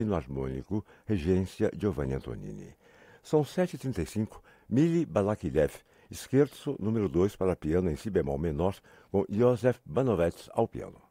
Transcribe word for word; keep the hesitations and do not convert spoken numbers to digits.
no harmônico, regência Giovanni Antonini. São sete e trinta e cinco, Mili Balakirev, scherzo número dois para piano em si bemol menor, com Joseph Banovets ao piano.